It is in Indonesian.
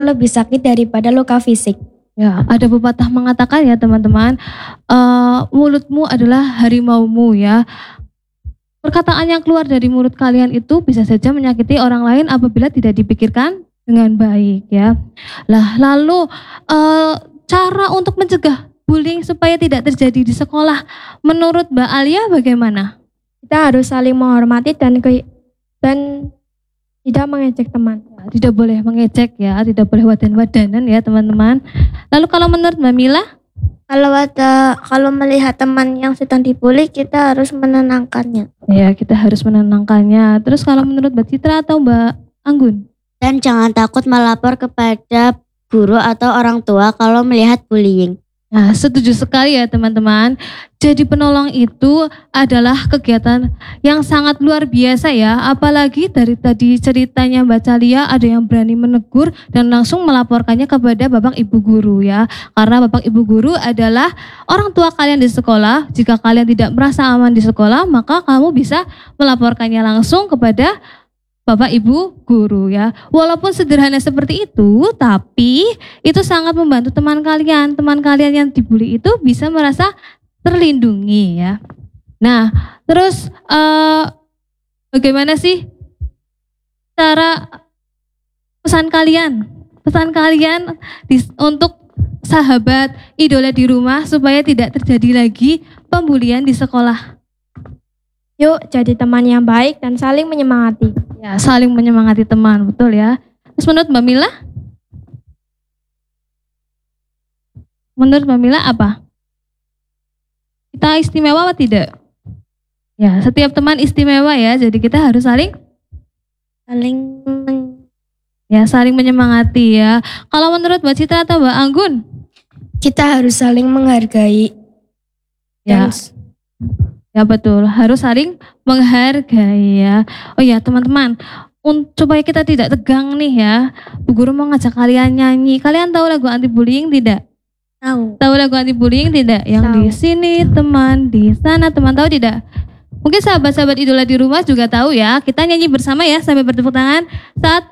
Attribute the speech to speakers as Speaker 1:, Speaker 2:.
Speaker 1: lebih sakit daripada luka fisik.
Speaker 2: Ya, ada pepatah mengatakan ya teman-teman, mulutmu adalah harimaumu ya. Perkataan yang keluar dari mulut kalian itu bisa saja menyakiti orang lain apabila tidak dipikirkan dengan baik ya. Lalu cara untuk mencegah bullying supaya tidak terjadi di sekolah, menurut Mbak Alia bagaimana?
Speaker 1: Kita harus saling menghormati dan tidak mengejek teman.
Speaker 2: Tidak boleh mengejek ya, tidak boleh wadan-wadanan ya teman-teman. Lalu kalau menurut Mbak Mila?
Speaker 1: Kalau melihat teman yang sedang dibully, kita harus menenangkannya.
Speaker 2: Ya, kita harus menenangkannya. Terus kalau menurut Mbak Citra atau Mbak Anggun?
Speaker 3: Dan jangan takut melapor kepada guru atau orang tua kalau melihat bullying.
Speaker 2: Nah, setuju sekali ya teman-teman. Jadi penolong itu adalah kegiatan yang sangat luar biasa ya. Apalagi dari tadi ceritanya Mbak Calia ada yang berani menegur dan langsung melaporkannya kepada Bapak Ibu Guru ya. Karena Bapak Ibu Guru adalah orang tua kalian di sekolah. Jika kalian tidak merasa aman di sekolah, maka kamu bisa melaporkannya langsung kepada Bapak Ibu Guru ya. Walaupun sederhana seperti itu, tapi itu sangat membantu teman kalian. Teman kalian yang dibully itu bisa merasa terlindungi ya. Nah, terus bagaimana sih cara pesan kalian untuk sahabat idola di rumah supaya tidak terjadi lagi pembulian di sekolah?
Speaker 1: Yuk jadi teman yang baik dan saling menyemangati.
Speaker 2: Ya, saling menyemangati teman, betul ya. Terus menurut Mbak Mila? Menurut Mbak Mila apa? Kita istimewa atau tidak? Ya, setiap teman istimewa ya, jadi kita harus saling menyemangati ya. Kalau menurut Mbak Citra atau Mbak Anggun?
Speaker 1: Kita harus saling menghargai.
Speaker 2: Ya. Ya betul, harus saling menghargai ya. Oh ya teman-teman, supaya kita tidak tegang nih ya, Bu Guru mau ngajak kalian nyanyi. Kalian tahu lagu anti bullying tidak?
Speaker 1: Tahu.
Speaker 2: Tahu lagu anti bullying tidak? Yang
Speaker 1: Tahu.
Speaker 2: Di sini teman, di sana teman, tahu tidak? Mungkin sahabat-sahabat idola di rumah juga tahu ya. Kita nyanyi bersama ya sambil bertepuk tangan. 1,